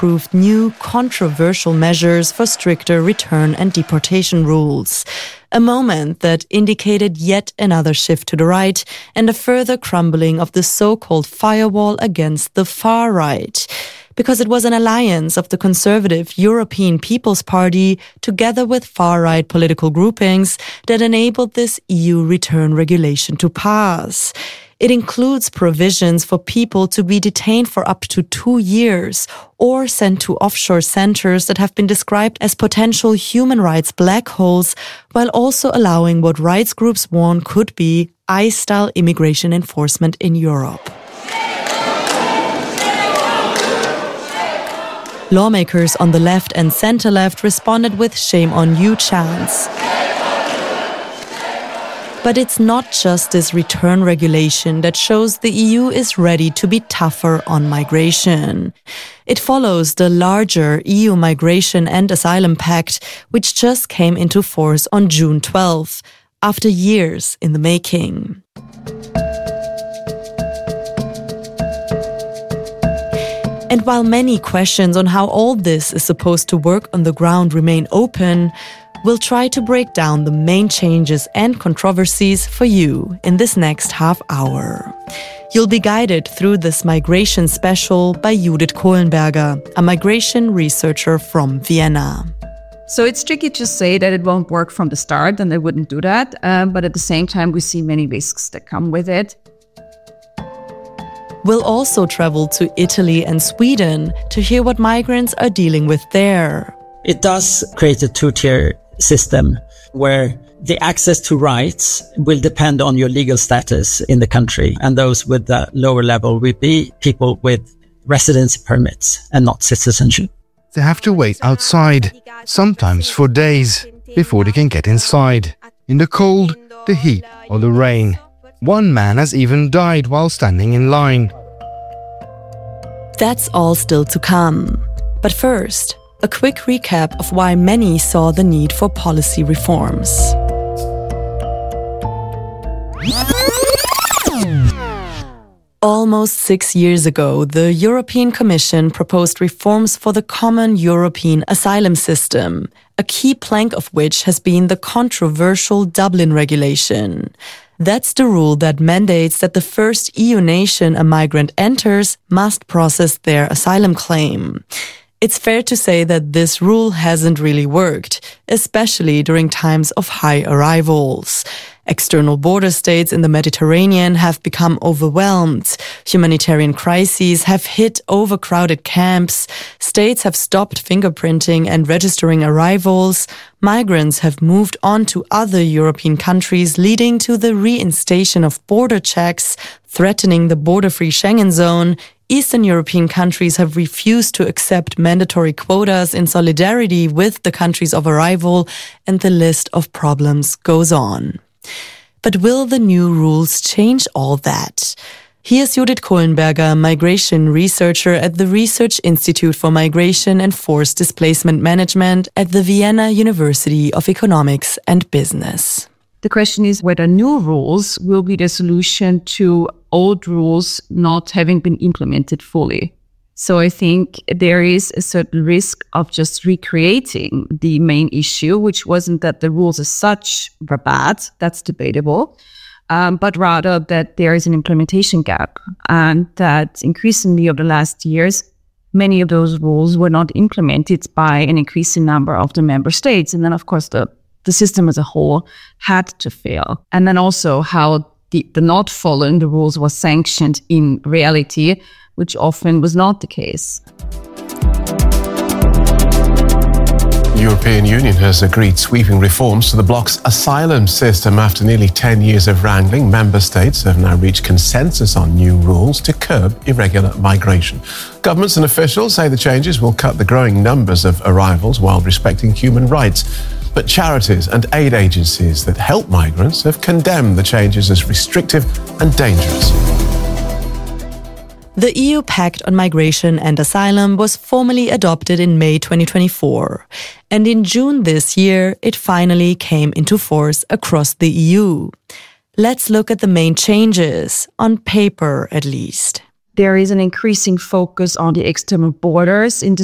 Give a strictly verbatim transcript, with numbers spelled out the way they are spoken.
approved new, controversial measures for stricter return and deportation rules. A moment that indicated yet another shift to the right and a further crumbling of the so-called firewall against the far right. Because it was an alliance of the conservative European People's Party together with far-right political groupings that enabled this E U return regulation to pass. It includes provisions for people to be detained for up to two years or sent to offshore centers that have been described as potential human rights black holes, while also allowing what rights groups warn could be ICE-style immigration enforcement in Europe. Lawmakers on the left and center-left responded with shame on you chants. But it's not just this return regulation that shows the E U is ready to be tougher on migration. It follows the larger E U Migration and Asylum Pact, which just came into force on June twelfth, after years in the making. And while many questions on how all this is supposed to work on the ground remain open, we'll try to break down the main changes and controversies for you in this next half hour. You'll be guided through this migration special by Judith Kohlenberger, a migration researcher from Vienna. So it's tricky to say that it won't work from the start, and they wouldn't do that. Um, but at the same time, we see many risks that come with it. We'll also travel to Italy and Sweden to hear what migrants are dealing with there. It does create a two-tier system where the access to rights will depend on your legal status in the country. And those with the lower level will be people with residency permits and not citizenship. They have to wait outside, sometimes for days, before they can get inside. In the cold, the heat, or the rain. One man has even died while standing in line. That's all still to come. But first, a quick recap of why many saw the need for policy reforms. Almost six years ago, the European Commission proposed reforms for the common European asylum system, a key plank of which has been the controversial Dublin regulation. That's the rule that mandates that the first E U nation a migrant enters must process their asylum claim. It's fair to say that this rule hasn't really worked, especially during times of high arrivals. External border states in the Mediterranean have become overwhelmed. Humanitarian crises have hit overcrowded camps. States have stopped fingerprinting and registering arrivals. Migrants have moved on to other European countries, leading to the reinstation of border checks, threatening the border-free Schengen zone. Eastern European countries have refused to accept mandatory quotas in solidarity with the countries of arrival, and the list of problems goes on. But will the new rules change all that? Here's Judith Kohlenberger, migration researcher at the Research Institute for Migration and Forced Displacement Management at the Vienna University of Economics and Business. The question is whether new rules will be the solution to old rules not having been implemented fully. So I think there is a certain risk of just recreating the main issue, which wasn't that the rules as such were bad, that's debatable, um, but rather that there is an implementation gap, and that increasingly over the last years, many of those rules were not implemented by an increasing number of the member states. And then, of course, the, the system as a whole had to fail. And then also how the, the not following the rules was sanctioned in reality, which often was not the case. The European Union has agreed sweeping reforms to the bloc's asylum system. After nearly ten years of wrangling, member states have now reached consensus on new rules to curb irregular migration. Governments and officials say the changes will cut the growing numbers of arrivals while respecting human rights. But charities and aid agencies that help migrants have condemned the changes as restrictive and dangerous. The E U Pact on Migration and Asylum was formally adopted in May twenty twenty-four, and in June this year, it finally came into force across the E U. Let's look at the main changes, on paper at least. There is an increasing focus on the external borders in the